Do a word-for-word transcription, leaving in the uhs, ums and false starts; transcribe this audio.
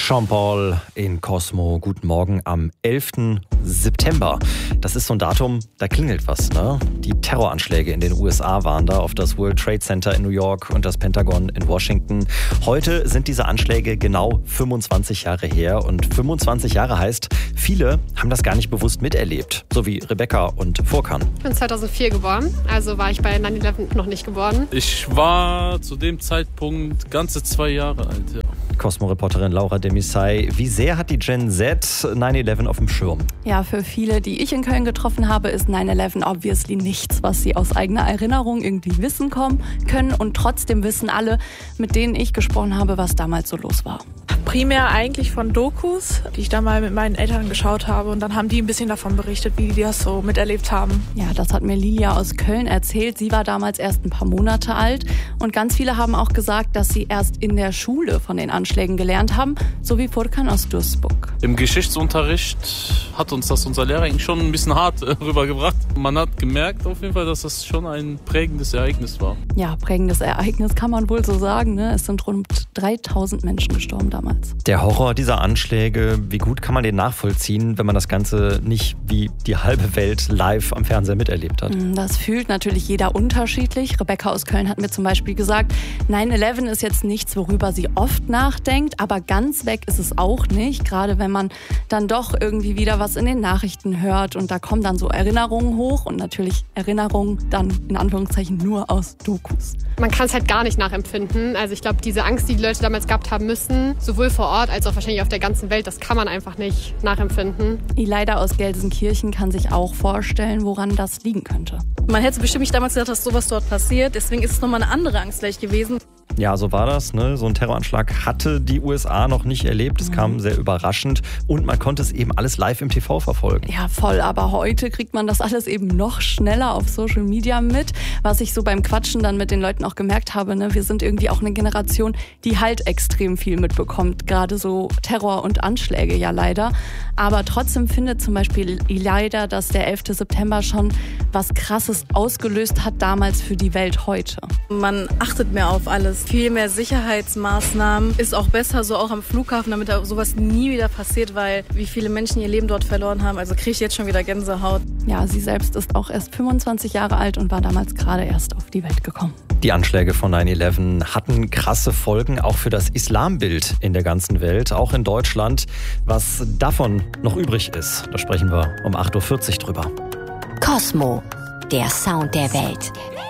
Sean Paul in Cosmo. Guten Morgen am elften September. Das ist so ein Datum, da klingelt was, ne? Die Terroranschläge in den U S A waren da auf das World Trade Center in New York und das Pentagon in Washington. Heute sind diese Anschläge genau fünfundzwanzig Jahre her. Und fünfundzwanzig Jahre heißt, viele haben das gar nicht bewusst miterlebt. So wie Rebecca und Furkan. Ich bin zweitausendvier geboren, also war ich bei neun elf noch nicht geboren. Ich war zu dem Zeitpunkt ganze zwei Jahre alt, ja. Cosmo-Reporterin Laura Demisay, wie sehr hat die Gen Z neun elf auf dem Schirm? Ja, für viele, die ich in Köln getroffen habe, ist neun elf obviously nichts, was sie aus eigener Erinnerung irgendwie wissen kommen können. Und trotzdem wissen alle, mit denen ich gesprochen habe, was damals so los war. Primär eigentlich von Dokus, die ich da mal mit meinen Eltern geschaut habe. Und dann haben die ein bisschen davon berichtet, wie die das so miterlebt haben. Ja, das hat mir Lilia aus Köln erzählt. Sie war damals erst ein paar Monate alt. Und ganz viele haben auch gesagt, dass sie erst in der Schule von den Anschlägen gelernt haben, so wie Furkan aus Duisburg. Im Geschichtsunterricht hat uns das unser Lehrer eigentlich schon ein bisschen hart äh, rübergebracht. Man hat gemerkt auf jeden Fall, dass das schon ein prägendes Ereignis war. Ja, prägendes Ereignis kann man wohl so sagen, ne? Es sind rund dreitausend Menschen gestorben damals. Der Horror dieser Anschläge, wie gut kann man den nachvollziehen, wenn man das Ganze nicht wie die halbe Welt live am Fernseher miterlebt hat? Das fühlt natürlich jeder unterschiedlich. Rebecca aus Köln hat mir zum Beispiel gesagt, neun elf ist jetzt nichts, worüber sie oft nachdenkt, aber ganz weg ist es auch nicht, gerade wenn man dann doch irgendwie wieder was in den Nachrichten hört und da kommen dann so Erinnerungen hoch und natürlich Erinnerungen dann in Anführungszeichen nur aus Dokus. Man kann es halt gar nicht nachempfinden. Also ich glaube, diese Angst, die die Leute damals gehabt haben müssen, sowohl vor Ort als auch wahrscheinlich auf der ganzen Welt, das kann man einfach nicht nachempfinden. Ileida aus Gelsenkirchen kann sich auch vorstellen, woran das liegen könnte. Man hätte bestimmt nicht damals gedacht, dass sowas dort passiert. Deswegen ist es nochmal eine andere Angst gleich gewesen. Ja, so war das, ne? So ein Terroranschlag hatte die U S A noch nicht erlebt. Es kam sehr überraschend und man konnte es eben alles live im T V verfolgen. Ja, voll. Aber heute kriegt man das alles eben noch schneller auf Social Media mit. Was ich so beim Quatschen dann mit den Leuten auch gemerkt habe, ne? Wir sind irgendwie auch eine Generation, die halt extrem viel mitbekommt. Gerade so Terror und Anschläge ja leider. Aber trotzdem findet zum Beispiel Ileida, dass der elfte September schon was Krasses ausgelöst hat damals für die Welt heute. Man achtet mehr auf alles. Viel mehr Sicherheitsmaßnahmen. Ist auch besser so auch am Flughafen, damit da sowas nie wieder passiert, weil wie viele Menschen ihr Leben dort verloren haben. Also kriege ich jetzt schon wieder Gänsehaut. Ja, sie selbst ist auch erst fünfundzwanzig Jahre alt und war damals gerade erst auf die Welt gekommen. Die Anschläge von neun elf hatten krasse Folgen auch für das Islambild in der ganzen Welt, auch in Deutschland. Was davon noch übrig ist, da sprechen wir um acht Uhr vierzig drüber. Cosmo, der Sound der Welt.